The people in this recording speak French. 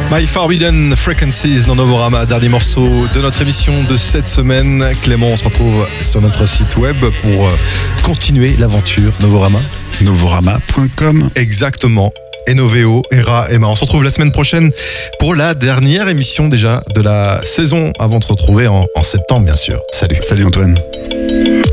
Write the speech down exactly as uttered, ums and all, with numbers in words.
My Forbidden Frequencies dans Novorama, dernier morceau de notre émission de cette semaine. Clément, on se retrouve sur notre site web pour continuer l'aventure Novorama. Novorama point com. Exactement. Enovéo, Hera, Emma. On se retrouve la semaine prochaine pour la dernière émission déjà de la saison avant de se retrouver en, en septembre, bien sûr. Salut. Salut Antoine.